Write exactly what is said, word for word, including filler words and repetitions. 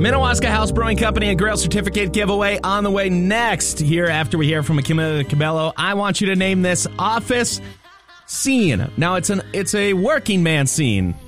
Minnewaska House Brewing Company and Grill Certificate giveaway on the way next. Here, after we hear from Akima Cabello, I want you to name this office scene. Now, it's an it's a working man scene.